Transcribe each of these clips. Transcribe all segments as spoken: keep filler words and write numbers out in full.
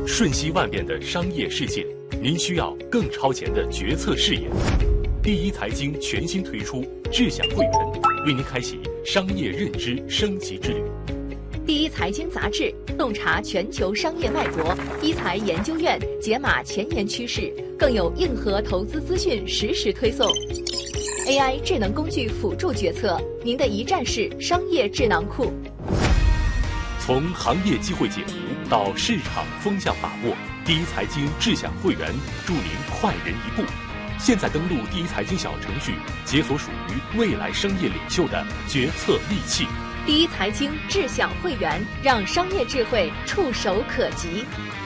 瞬息万变的商业世界，您需要更超前的决策视野。第一财经全新推出智享会员，为您开启商业认知升级之旅。 第一财经杂志洞察全球商业脉搏，一财研究院解码前沿趋势，更有硬核投资资讯实时推送。A I 智能工具辅助决策，您的一站式商业智囊库。 从行业机会解读到市场风向把握，第一财经智享会员助您快人一步。现在登录第一财经小程序，解锁属于未来商业领袖的决策利器。 第一财经智享会员，让商业智慧触手可及。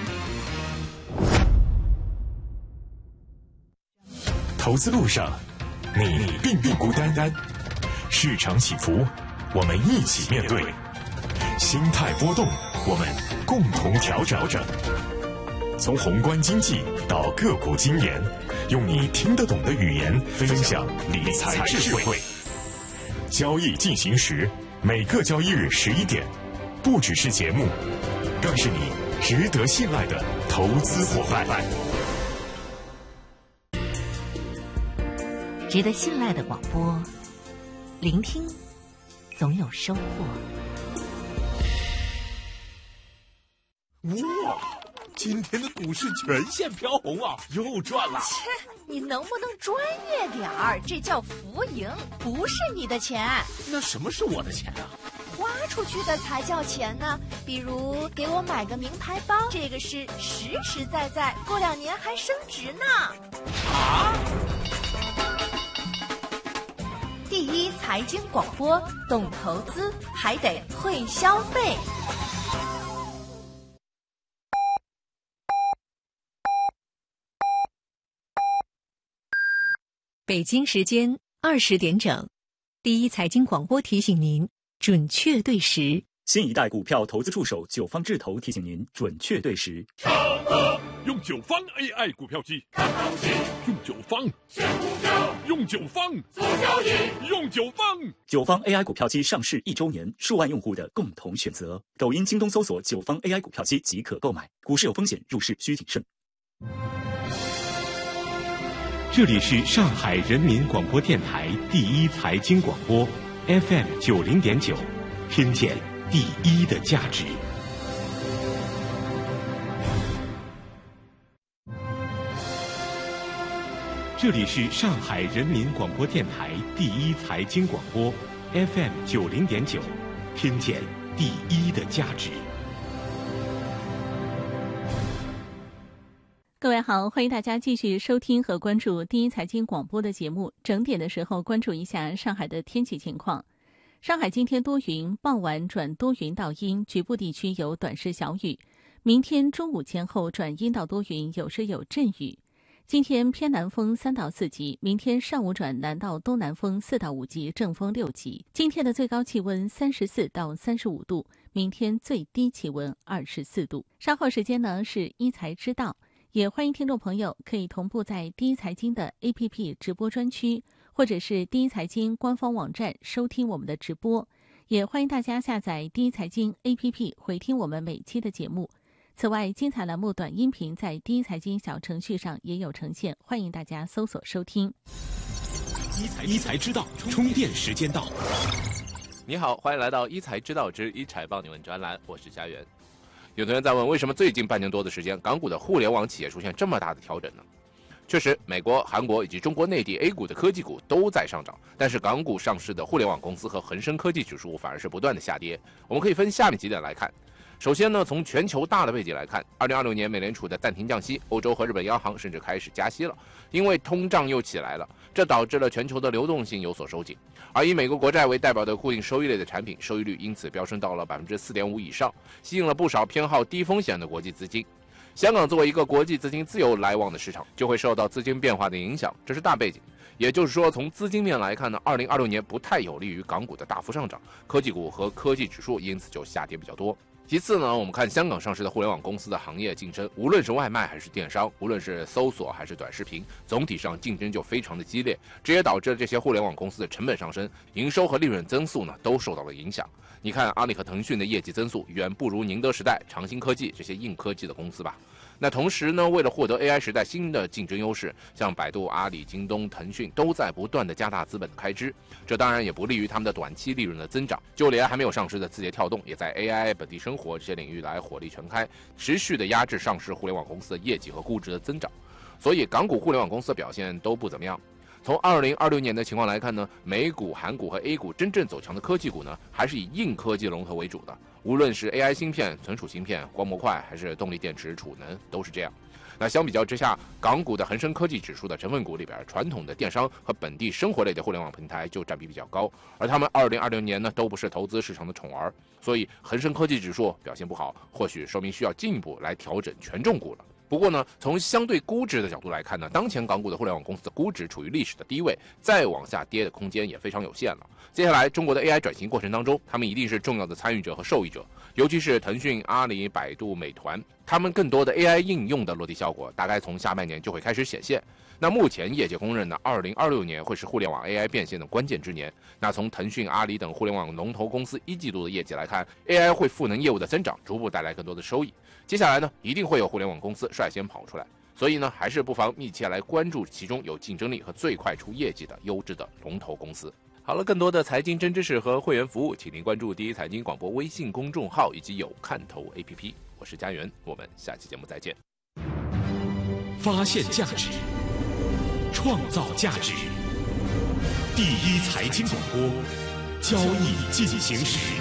投资路上，你并不孤单单。市场起伏，我们一起面对；心态波动，我们共同调整。从宏观经济到个股经研，用你听得懂的语言分享理财智慧。交易进行时，每个交易日十一点，不只是节目，更是你值得信赖的投资伙伴。 值得信赖的广播，聆听总有收获。 哇，今天的股市全线飘红啊，又赚了！ 切，你能不能专业点儿？这叫浮盈，不是你的钱。 那什么是我的钱啊？ 花出去的才叫钱呢。比如给我买个名牌包，这个是实实在在，过两年还升值呢。 啊！ 第一财经广播，懂投资还得会消费。 北京时间二十点整，第一财经广播提醒您准确对时。 新一代股票投资助手九方智投提醒您准确对时。 唱歌用九方 A I 股票机，看行情；用九方选股票，用九方做交易，用九方。 九方 A I 股票机上市一周年，数万用户的共同选择。抖音、京东搜索九方 A I 股票机即可购买。股市有风险，入市需谨慎。 这里是上海人民广播电台第一财经广播 F M 九零点九，听见第一的价值。这里是上海人民广播电台第一财经广播 F M 九零点九，听见第一的价值。 各位好，欢迎大家继续收听和关注第一财经广播的节目。整点的时候关注一下上海的天气情况。上海今天多云，傍晚转多云到阴，局部地区有短时小雨。明天中午前后转阴到多云，有时有阵雨。今天偏南风三到四级，明天上午转南到东南风四到五级，正风六级。今天的最高气温三十四到三十五度，明天最低气温二十四度。稍后时间呢是一财知道。也欢迎听众朋友可以同步在第一财经的 A P P 直播专区，或者是第一财经官方网站收听我们的直播。也欢迎大家下载第一财经 A P P 回听我们每期的节目。此外，精彩栏目短音频在第一财经小程序上也有呈现，欢迎大家搜索收听。 一财一财知道，充电时间到。 你好，欢迎来到一财知道之一财帮你问专栏，我是佳媛。有同学在问，为什么最近半年多的时间，港股的互联网企业出现这么大的调整呢？确实，美国、韩国以及中国内地 A 股的科技股都在上涨，但是港股上市的互联网公司和恒生科技指数反而是不断的下跌。我们可以分下面几点来看。首先呢，从全球大的背景来看，二零二六年美联储的暂停降息，欧洲和日本央行甚至开始加息了，因为通胀又起来了，这导致了全球的流动性有所收紧。而以美国国债为代表的固定收益类的产品，收益率因此飙升到了百分之四点五以上，吸引了不少偏好低风险的国际资金。香港作为一个国际资金自由来往的市场，就会受到资金变化的影响，这是大背景。也就是说，从资金面来看呢，二零二六年不太有利于港股的大幅上涨，科技股和科技指数因此就下跌比较多。 其次呢，我们看香港上市的互联网公司的行业竞争，无论是外卖还是电商，无论是搜索还是短视频，总体上竞争就非常的激烈，这也导致这些互联网公司的成本上升，营收和利润增速呢都受到了影响。你看阿里和腾讯的业绩增速远不如宁德时代、长兴科技这些硬科技的公司吧。那同时呢，为了获得 A I 时代新的竞争优势，像百度、阿里、京东、腾讯都在不断的加大资本的开支，这当然也不利于他们的短期利润的增长。就连还没有上市的字节跳动，也在 A I、本地生活这些领域来火力全开，持续的压制上市互联网公司的业绩和估值的增长。所以港股互联网公司的表现都不怎么样。从二零二六年的情况来看呢，美股、韩股和 A 股真正走强的科技股呢，还是以硬科技龙头为主的。无论是 A I 芯片、存储芯片、光模块，还是动力电池、储能，都是这样。那相比较之下，港股的恒生科技指数的成分股里边，传统的电商和本地生活类的互联网平台就占比比较高，而他们二零二六年呢，都不是投资市场的宠儿，所以恒生科技指数表现不好，或许说明需要进一步来调整权重股了。不过呢，从相对估值的角度来看呢，当前港股的互联网公司的估值处于历史的低位，再往下跌的空间也非常有限了。接下来中国的 A I 转型过程当中，他们一定是重要的参与者和受益者，尤其是腾讯、阿里、百度、美团，他们更多的 A I 应用的落地效果，大概从下半年就会开始显现。那目前业界公认呢，二零二六年会是互联网 A I 变现的关键之年。那从腾讯、阿里等互联网龙头公司一季度的业绩来看 ，A I 会赋能业务的增长，逐步带来更多的收益。接下来呢，一定会有互联网公司率先跑出来，所以呢，还是不妨密切来关注其中有竞争力和最快出业绩的优质的龙头公司。好了，更多的财经真知识和会员服务，请您关注第一财经广播微信公众号以及有看头 A P P。我是佳源，我们下期节目再见。 发现价值，创造价值。第一财经广播，交易进行时。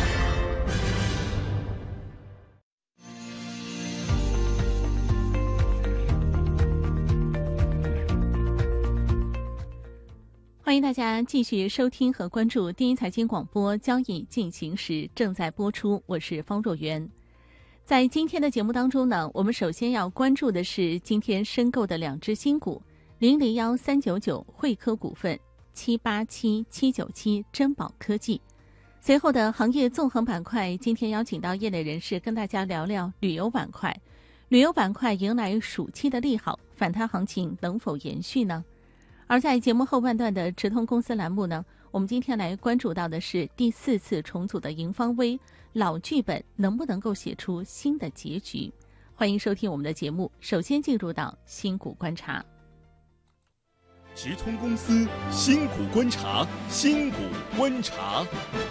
欢迎大家继续收听和关注第一财经广播交易进行时，正在播出，我是方若元。在今天的节目当中呢，我们首先要关注的是今天申购的两只新股零零幺三九九汇科股份、七八七七九七珍宝科技。随后的行业纵横板块，今天邀请到业内人士跟大家聊聊旅游板块。旅游板块迎来暑期的利好，反弹行情能否延续呢？而在节目后半段的直通公司栏目呢，我们今天来关注到的是第四次重组的盈方微，老剧本能不能够写出新的结局？欢迎收听我们的节目。首先进入到新股观察。 直通公司新股观察，新股观察。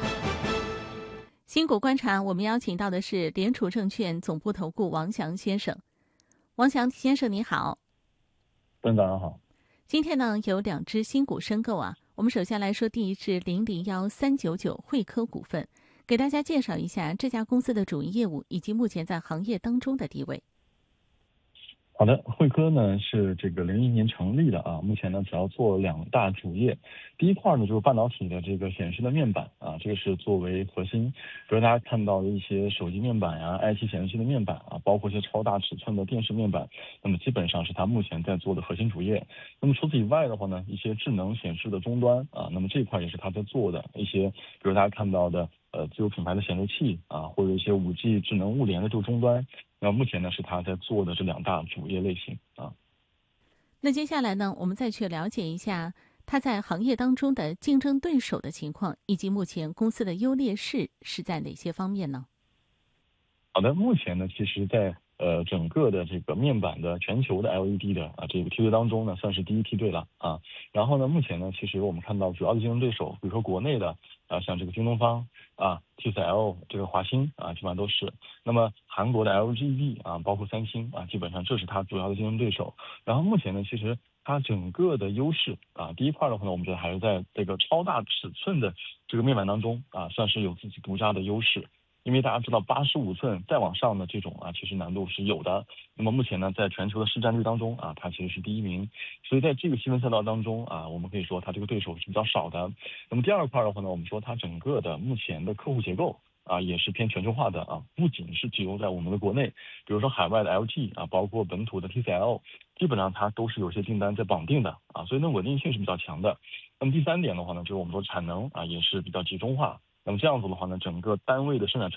新股观察，我们邀请到的是联储证券总部投顾王翔先生。王翔先生你好。 大家好。 今天呢有两只新股申购啊，我们首先来说第一只零零幺三九九汇科股份，给大家介绍一下这家公司的主营业务以及目前在行业当中的地位。 好的，汇科呢是这个零一年成立的啊，目前呢主要做两大主业。第一块呢就是半导体的这个显示的面板啊，这个是作为核心，比如大家看到的一些手机面板呀、I T 显示器的面板啊，包括一些超大尺寸的电视面板，那么基本上是它目前在做的核心主业。那么除此以外的话呢，一些智能显示的终端啊，那么这一块也是它在做的一些，比如大家看到的呃自有品牌的显示器啊，或者一些 五 G 智能物联的这个终端。那目前呢是他在做的这两大主业类型啊。 那接下来呢，我们再去了解一下他在行业当中的竞争对手的情况，以及目前公司的优劣势是在哪些方面呢？ 好的，目前呢，其实在呃整个的这个面板的全球的 L E D 的啊这个梯队当中呢，算是第一梯队了啊。然后呢，目前呢，其实我们看到主要的竞争对手，比如说国内的啊，像这个京东方啊、T C L 这个华星啊，基本上都是。那么韩国的 L G D 啊，包括三星啊，基本上这是它主要的竞争对手。然后目前呢，其实它整个的优势啊，第一块的话呢，我们觉得还是在这个超大尺寸的这个面板当中啊，算是有自己独家的优势。因为大家知道八十五寸再往上的这种啊，其实难度是有的。那么目前呢，在全球的市占率当中啊，它其实是第一名。所以在这个细分赛道当中啊，我们可以说它这个对手是比较少的。那么第二块的话呢，我们说它整个的目前的客户结构啊，也是偏全球化的啊，不仅是集中在我们的国内，比如说海外的 L G 啊，包括本土的 T C L， 基本上它都是有些订单在绑定的啊，所以呢稳定性是比较强的。那么第三点的话呢，就是我们说产能啊也是比较集中化。那么这样子的话呢，整个单位的生产成本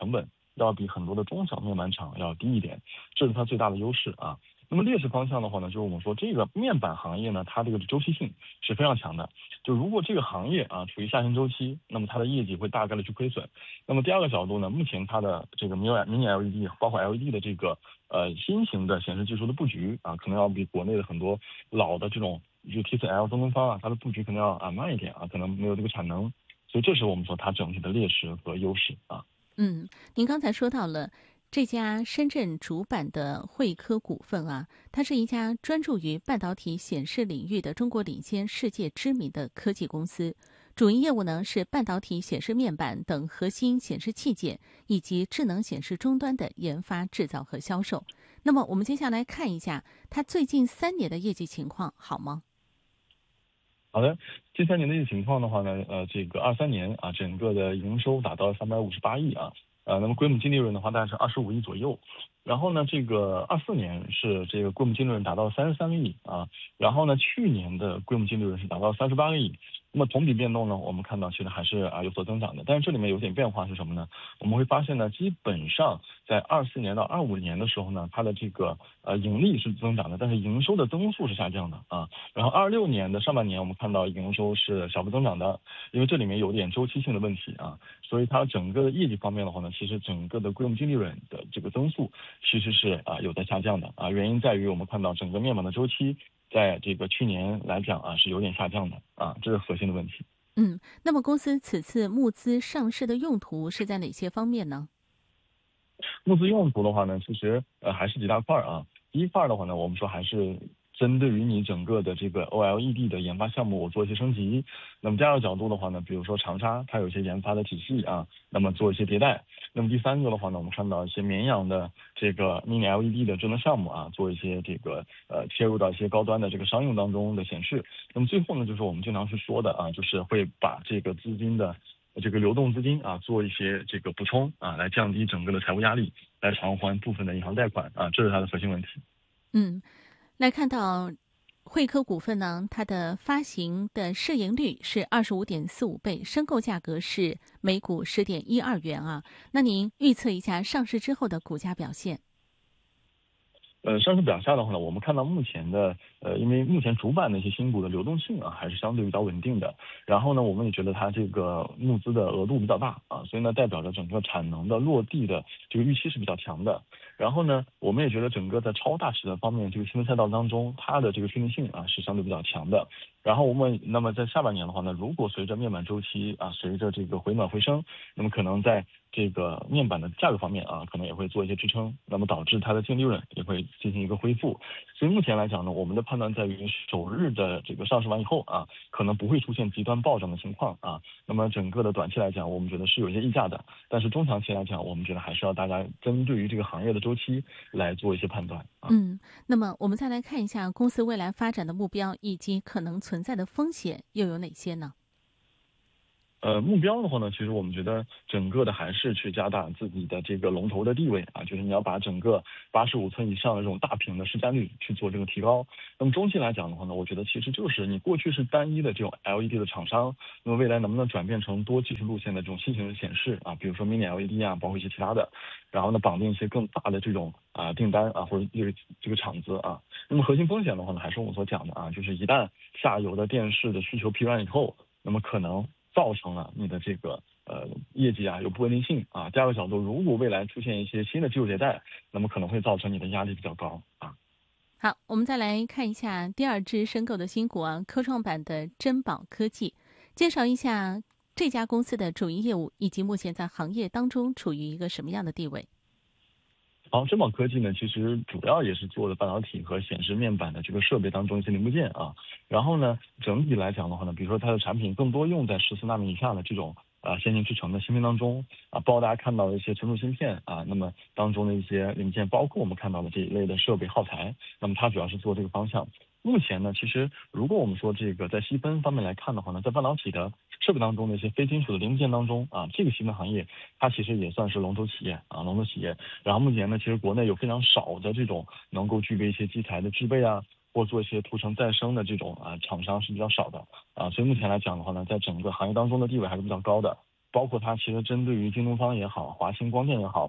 要比很多的中小面板厂要低一点，这是它最大的优势啊。那么劣势方向的话呢，就是我们说这个面板行业呢，它这个周期性是非常强的。就如果这个行业啊处于下行周期，那么它的业绩会大概率去亏损。那么第二个角度呢，目前它的这个 mini L E D 包括 L E D 的这个呃新型的显示技术的布局啊，可能要比国内的很多老的这种就 T C L 中东方啊，它的布局可能要啊慢一点啊，可能没有这个产能。所以这是我们说它整体的劣势和优势啊。 嗯，您刚才说到了这家深圳主板的汇科股份啊，它是一家专注于半导体显示领域的中国领先、世界知名的科技公司。主营业务呢是半导体显示面板等核心显示器件以及智能显示终端的研发、制造和销售。那么我们接下来看一下它最近三年的业绩情况，好吗？ 好的，近三年的业绩情况的话呢，呃，这个二三年啊，整个的营收达到三百五十八亿啊。呃，那么规模净利润的话，大概是二十五亿左右。然后呢，这个二四年是这个规模净利润达到三十三个亿啊。然后呢，去年的规模净利润是达到三十八个亿。那么同比变动呢，我们看到其实还是啊有所增长的。但是这里面有点变化是什么呢？我们会发现呢，基本上在二四年到二五年的时候呢，它的这个呃盈利是增长的，但是营收的增速是下降的啊。然后二六年的上半年，我们看到营收是小幅增长的，因为这里面有点周期性的问题啊，所以它整个的业绩方面的话呢，其实整个的规模净利润的这个增速其实是啊有在下降的啊。原因在于我们看到整个面板的周期在这个去年来讲啊是有点下降的啊，这是核心的问题。 嗯，那么公司此次募资上市的用途是在哪些方面呢？ 募资用途的话呢，其实呃还是几大块啊。第一块的话呢，我们说还是针对于你整个的这个 O L E D 的研发项目，我做一些升级。那么第二个角度的话呢，比如说长沙它有一些研发的体系啊，那么做一些迭代。那么第三个的话呢，我们看到一些绵阳的这个 mini L E D 的智能项目啊，做一些这个呃切入到一些高端的这个商用当中的显示。那么最后呢，就是我们经常去说的啊，就是会把这个资金的这个流动资金啊做一些这个补充啊，来降低整个的财务压力，来偿还部分的银行贷款啊，这是它的核心问题。 嗯，来看到汇科股份呢，它的发行的市盈率是二十五点四五倍，申购价格是每股十点一二元啊。那您预测一下上市之后的股价表现？ 呃，上市表现的话呢，我们看到目前的呃，因为目前主板的一些新股的流动性啊，还是相对比较稳定的。然后呢，我们也觉得它这个募资的额度比较大啊，所以呢，代表着整个产能的落地的这个预期是比较强的。然后呢，我们也觉得整个在超大尺寸方面，这个新闻赛道当中，它的这个确定性啊是相对比较强的。然后我们那么在下半年的话呢，如果随着面板周期啊，随着这个回暖回升，那么可能在这个面板的价格方面啊，可能也会做一些支撑，那么导致它的净利润也会进行一个恢复。所以目前来讲呢，我们的判断在于首日的这个上市完以后啊，可能不会出现极端暴涨的情况啊。那么整个的短期来讲，我们觉得是有一些溢价的，但是中长期来讲，我们觉得还是要大家针对于这个行业的周期来做一些判断啊。 嗯，那么我们再来看一下公司未来发展的目标以及可能存在的风险又有哪些呢？ 呃，目标的话呢，其实我们觉得整个的还是去加大自己的这个龙头的地位啊，就是你要把整个八十五寸以上的这种大屏的市占率去做这个提高。那么中期来讲的话呢，我觉得其实就是你过去是单一的这种 L E D 的厂商，那么未来能不能转变成多技术路线的这种新型的显示啊，比如说 mini L E D 啊，包括一些其他的，然后呢绑定一些更大的这种啊订单啊，或者这个这个厂子啊。那么核心风险的话呢，还是我们所讲的啊，就是一旦下游的电视的需求疲软以后，那么可能造成了你的这个呃业绩啊有不稳定性啊。第二个角度，如果未来出现一些新的技术迭代，那么可能会造成你的压力比较高啊。 好，我们再来看一下第二只申购的新股啊，科创板的珍宝科技，介绍一下这家公司的主营业务以及目前在行业当中处于一个什么样的地位。 好，珍宝科技呢，其实主要也是做的半导体和显示面板的这个设备当中一些零部件啊。然后呢，整体来讲的话呢，比如说它的产品更多用在十四纳米以下的这种啊先进制程的芯片当中啊，包括大家看到的一些存储芯片啊，那么当中的一些零件，包括我们看到的这一类的设备耗材，那么它主要是做这个方向。目前呢，其实如果我们说这个在细分方面来看的话呢，在半导体的设备当中的一些非金属的零部件当中啊，这个细分行业它其实也算是龙头企业啊，龙头企业。然后目前呢，其实国内有非常少的这种能够具备一些基材的制备啊，或做一些涂层再生的这种啊厂商是比较少的啊，所以目前来讲的话呢，在整个行业当中的地位还是比较高的。包括它其实针对于京东方也好，华星光电也好，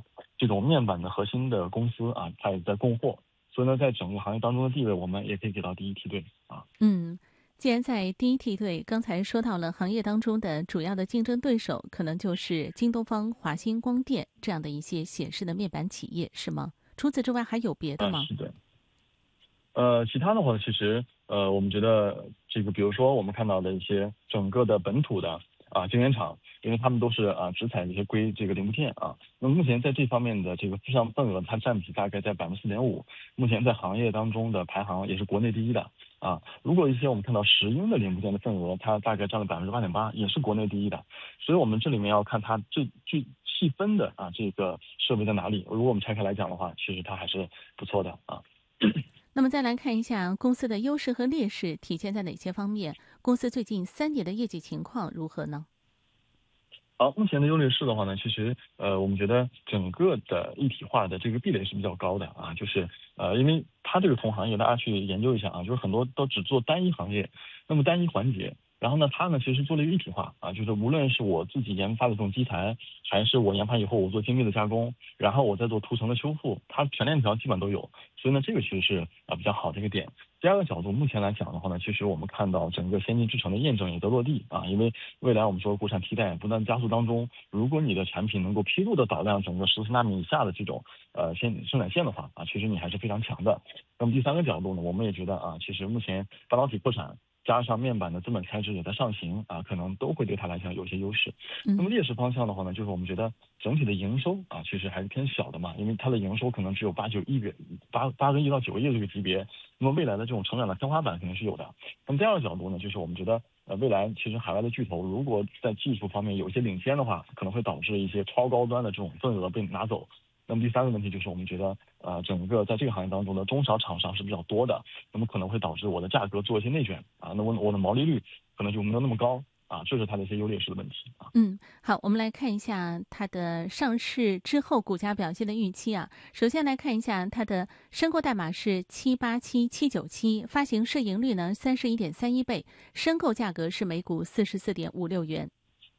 这种面板的核心的公司啊，它也在供货，所以呢，在整个行业当中的地位，我们也可以给到第一梯队啊。 嗯。既然在第一梯队，刚才说到了行业当中的主要的竞争对手，可能就是京东方、华星光电这样的一些显示的面板企业，是吗？除此之外还有别的吗？ 啊、是的。呃，其他的话，其实呃，我们觉得这个，比如说我们看到的一些整个的本土的啊晶圆厂，因为他们都是啊只采这些硅这个零部件啊。那么目前在这方面的这个市场份额，它占比大概在百分之四点五，目前在行业当中的排行也是国内第一的。啊，如果一些我们看到石英的零部件的份额，它大概占了百分之八点八，也是国内第一的。所以我们这里面要看它最最细分的啊这个设备在哪里。如果我们拆开来讲的话，其实它还是不错的啊。 那么再来看一下公司的优势和劣势体现在哪些方面？公司最近三年的业绩情况如何呢？ 好，目前的优劣势的话呢，其实呃，我们觉得整个的一体化的这个壁垒是比较高的啊，就是呃，因为它这个同行业大家去研究一下啊，就是很多都只做单一行业，那么单一环节，然后呢，它呢其实做了一个一体化啊，就是无论是我自己研发的这种基材，还是我研发以后我做精密的加工，然后我再做涂层的修复，它全链条基本都有，所以呢，这个其实是啊比较好的一个点。第二个角度，目前来讲的话呢，其实我们看到整个先进制程的验证也都落地啊，因为未来我们说国产替代不断加速当中，如果你的产品能够披露的导量整个十四纳米以下的这种呃先生产线的话啊，其实你还是非常强的。那么第三个角度呢，我们也觉得啊，其实目前半导体扩产加上面板的资本开支也在上行啊，可能都会对它来讲有些优势。那么劣势方向的话呢，就是我们觉得整体的营收啊，其实还是偏小的嘛，因为它的营收可能只有八九亿个八八个亿到九个亿这个级别。那么未来的这种成长的天花板肯定是有的。那么第二个角度呢，就是我们觉得呃未来其实海外的巨头如果在技术方面有一些领先的话，可能会导致一些超高端的这种份额被拿走。那么第三个问题就是我们觉得呃整个在这个行业当中的中小厂商是比较多的，那么可能会导致我的价格做一些内卷啊，那我我的毛利率可能就没有那么高啊，这是它的一些优劣势的问题啊。 嗯，好，我们来看一下它的上市之后股价表现的预期啊。首先来看一下它的申购代码是七八七七九七，发行市盈率呢三十一点三一倍，申购价格是每股四十四点五六元。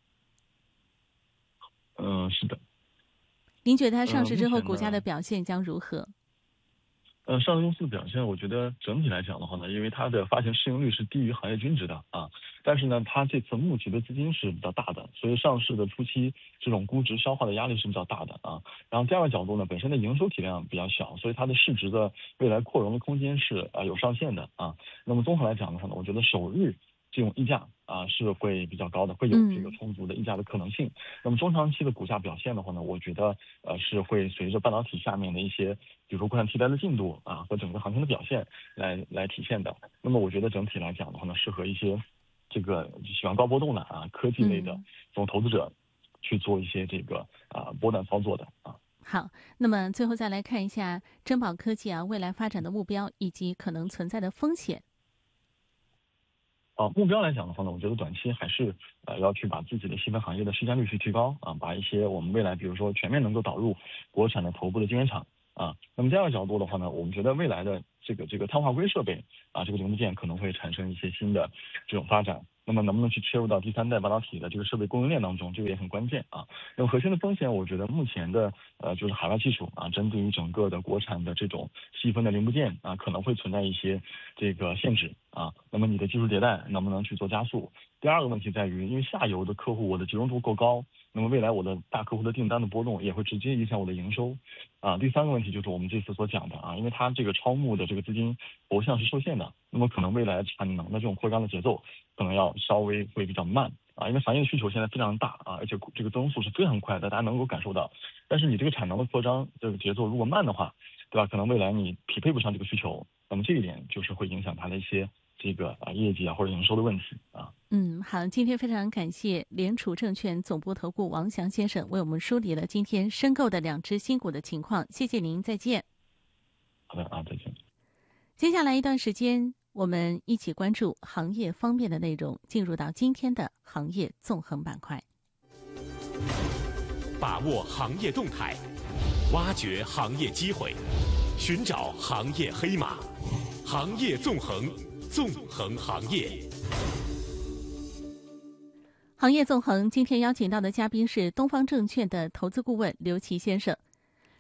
嗯、呃，是的。 您觉得它上市之后股价的表现将如何？ 呃，上市公司的表现，我觉得整体来讲的话呢，因为它的发行市盈率是低于行业均值的啊，但是呢，它这次募集的资金是比较大的，所以上市的初期这种估值消化的压力是比较大的啊。然后第二个角度呢，本身的营收体量比较小，所以它的市值的未来扩容的空间是啊有上限的啊。那么综合来讲的话呢，我觉得首日这种溢价啊是会比较高的，会有这个充足的溢价的可能性。嗯、那么中长期的股价表现的话呢，我觉得呃是会随着半导体下面的一些，比如说国产替代的进度啊和整个行情的表现来来体现的。那么我觉得整体来讲的话呢，适合一些这个喜欢高波动的啊科技类的这种投资者去做一些这个啊波段操作的啊。 好，那么最后再来看一下珍宝科技啊未来发展的目标以及可能存在的风险。 啊，目标来讲的话呢，我觉得短期还是呃要去把自己的细分行业的市占率去提高啊，把一些我们未来比如说全面能够导入国产的头部的晶圆厂啊。那么第二个角度的话呢，我们觉得未来的这个这个碳化硅设备啊，这个零部件可能会产生一些新的这种发展。那么能不能去切入到第三代半导体的这个设备供应链当中，这个也很关键啊。那么核心的风险，我觉得目前的呃就是海外技术啊，针对于整个的国产的这种细分的零部件啊，可能会存在一些这个限制啊。那么你的技术迭代能不能去做加速？第二个问题在于，因为下游的客户我的集中度够高，那么未来我的大客户的订单的波动也会直接影响我的营收啊。第三个问题就是我们这次所讲的啊，因为它这个超募的这个资金活项是受限的，那么可能未来产能的这种扩张的节奏可能要稍微会比较慢啊，因为行业的需求现在非常大啊，而且这个增速是非常快的，大家能够感受到。但是你这个产能的扩张这个节奏如果慢的话，对吧？可能未来你匹配不上这个需求，那么这一点就是会影响它的一些这个啊业绩啊或者营收的问题啊。 嗯，好，今天非常感谢联储证券总部投顾王翔先生为我们梳理了今天申购的两只新股的情况，谢谢您，再见。 好的啊，再见。 接下来一段时间，我们一起关注行业方面的内容，进入到今天的行业纵横板块， 把握行业动态，挖掘行业机会，寻找行业黑马，行业纵横，纵横行业。 行业纵横今天邀请到的嘉宾是东方证券的投资顾问刘琦先生。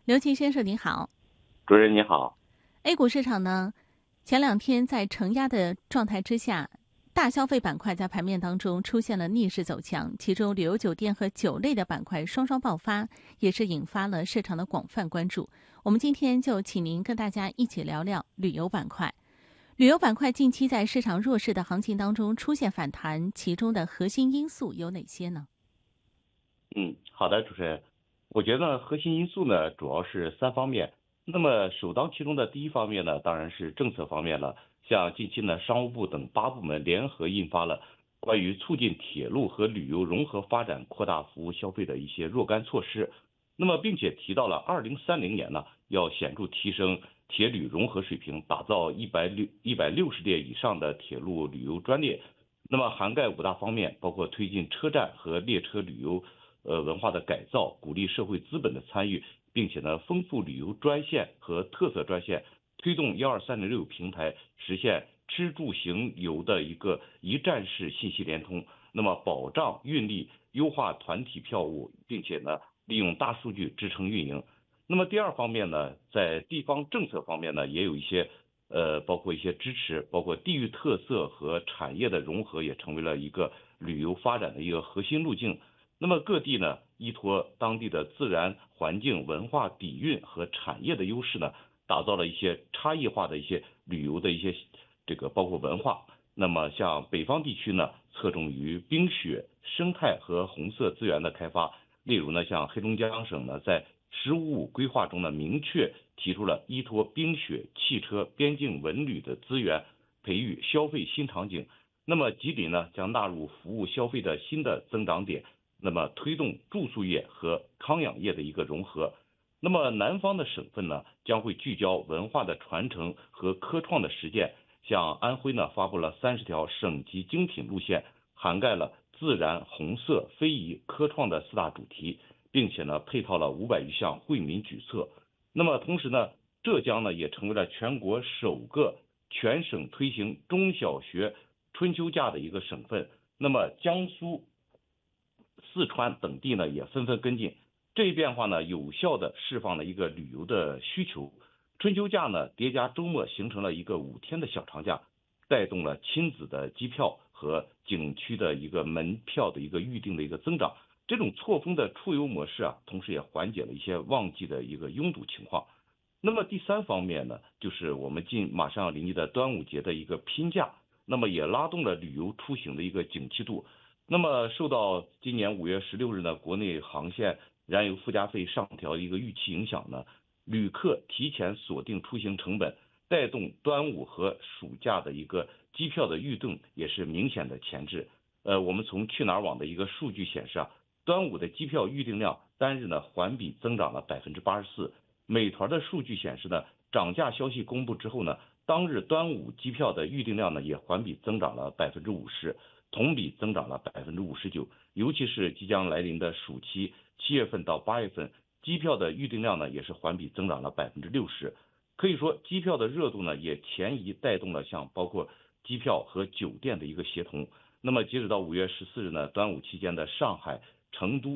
刘奇先生您好。 主持人你好。 A 股市场呢，前两天在承压的状态之下，大消费板块在盘面当中出现了逆势走强，其中旅游酒店和酒类的板块双双爆发，也是引发了市场的广泛关注。我们今天就请您跟大家一起聊聊旅游板块。旅游板块近期在市场弱势的行情当中出现反弹，其中的核心因素有哪些呢？ 嗯，好的，主持人，我觉得核心因素呢主要是三方面。那么首当其冲的第一方面呢，当然是政策方面了。像近期呢，商务部等八部门联合印发了关于促进铁路和旅游融合发展、扩大服务消费的一些若干措施。那么，并且提到了二零三零年呢，要显著提升铁旅融合水平，打造一百六一百六十列以上的铁路旅游专列。那么涵盖五大方面，包括推进车站和列车旅游呃文化的改造，鼓励社会资本的参与。并且呢，丰富旅游专线和特色专线，推动幺二三零六平台实现吃住行游的一个一站式信息联通。那么保障运力，优化团体票务，并且呢，利用大数据支撑运营。那么第二方面呢，在地方政策方面呢，也有一些呃，包括一些支持，包括地域特色和产业的融合，也成为了一个旅游发展的一个核心路径。那么各地呢，依托当地的自然环境、文化底蕴和产业的优势呢，打造了一些差异化的一些旅游的一些这个包括文化。那么像北方地区呢，侧重于冰雪、生态和红色资源的开发。例如呢，像黑龙江省呢，在“十五五”规划中呢，明确提出了依托冰雪、汽车、边境文旅的资源，培育消费新场景。那么吉林呢，将纳入服务消费的新的增长点。那么推动住宿业和康养业的一个融合。那么南方的省份呢，将会聚焦文化的传承和科创的实践。像安徽呢，发布了三十条省级精品路线，涵盖了自然、红色、非遗、科创的四大主题，并且呢，配套了五百余项惠民举措。那么同时呢，浙江呢也成为了全国首个全省推行中小学春秋假的一个省份。那么江苏、四川等地呢也纷纷跟进，这一变化呢有效的释放了一个旅游的需求。春秋假呢叠加周末，形成了一个五天的小长假，带动了亲子的机票和景区的一个门票的一个预定的一个增长。这种错峰的出游模式啊，同时也缓解了一些旺季的一个拥堵情况。那么第三方面呢，就是我们近马上要临近的端午节的一个拼假，那么也拉动了旅游出行的一个景气度。那么受到今年五月十六日呢，国内航线燃油附加费上调的一个预期影响呢，旅客提前锁定出行成本，带动端午和暑假的一个机票的预订也是明显的前置。呃，我们从去哪儿网的一个数据显示啊，端午的机票预订量单日呢环比增长了百分之八十四。美团的数据显示呢，涨价消息公布之后呢，当日端午机票的预订量呢也环比增长了百分之五十。同比增长了百分之五十九，尤其是即将来临的暑期，七月份到八月份，机票的预订量呢也是环比增长了百分之六十。可以说，机票的热度呢也前移带动了像包括机票和酒店的一个协同。那么截止到五月十四日呢，端午期间的上海、成都、